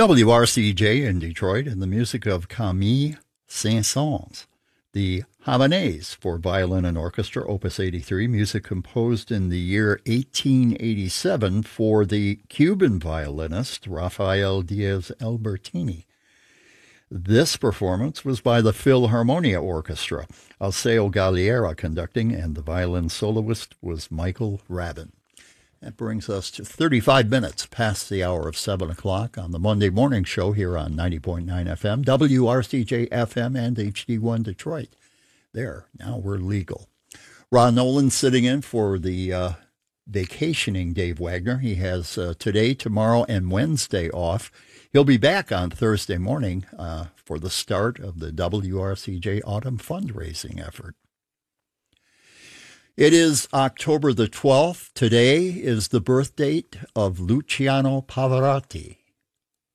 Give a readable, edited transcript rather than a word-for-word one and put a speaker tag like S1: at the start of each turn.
S1: WRCJ in Detroit, and the music of Camille Saint-Saëns. The Havanaise for violin and orchestra, opus 83, music composed in the year 1887 for the Cuban violinist Rafael Diaz Albertini. This performance was by the Philharmonia Orchestra, Alceo Galliera conducting, and the violin soloist was Michael Rabin. That brings us to 35 minutes past the hour of 7 o'clock on the Monday morning show here on 90.9 FM, WRCJ FM, and HD1 Detroit. There, now we're legal. Ron Nolan sitting in for the vacationing Dave Wagner. He has today, tomorrow, and Wednesday off. He'll be back on Thursday morning for the start of the WRCJ Autumn fundraising effort. It is October the 12th. Today is the birth date of Luciano Pavarotti.